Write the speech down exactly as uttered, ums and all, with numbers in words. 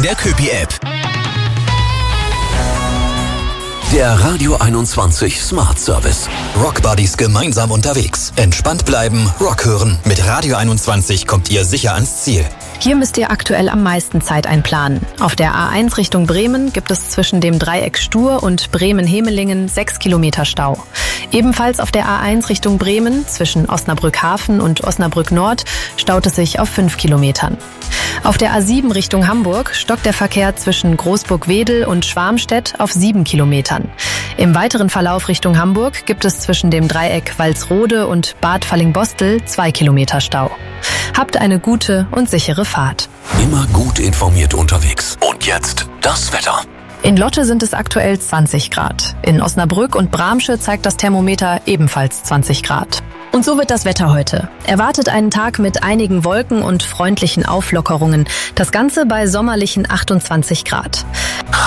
der Köpi-App. Der Radio einundzwanzig Smart Service. Rockbuddies gemeinsam unterwegs. Entspannt bleiben, Rock hören. Mit Radio einundzwanzig kommt ihr sicher ans Ziel. Hier müsst ihr aktuell am meisten Zeit einplanen. Auf der A eins Richtung Bremen gibt es zwischen dem Dreieck Stur und Bremen-Hemelingen sechs Kilometer Stau. Ebenfalls auf der A eins Richtung Bremen zwischen Osnabrück-Hafen und Osnabrück-Nord staut es sich auf fünf Kilometern. Auf der A sieben Richtung Hamburg stockt der Verkehr zwischen Großburg-Wedel und Schwarmstedt auf sieben Kilometern. Im weiteren Verlauf Richtung Hamburg gibt es zwischen dem Dreieck Walsrode und Bad Fallingbostel zwei Kilometer Stau. Habt eine gute und sichere Fahrt. Immer gut informiert unterwegs. Und jetzt das Wetter. In Lotte sind es aktuell zwanzig Grad. In Osnabrück und Bramsche zeigt das Thermometer ebenfalls zwanzig Grad. Und so wird das Wetter heute. Erwartet einen Tag mit einigen Wolken und freundlichen Auflockerungen. Das Ganze bei sommerlichen achtundzwanzig Grad.